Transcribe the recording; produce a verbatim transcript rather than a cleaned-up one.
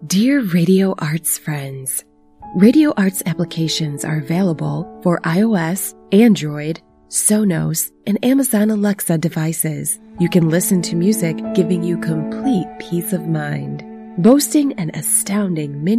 Dear Radio Arts friends, Radio Arts applications are available for iOS, Android, Sonos, and Amazon Alexa devices. You can listen to music, giving you complete peace of mind. Boasting an astounding mini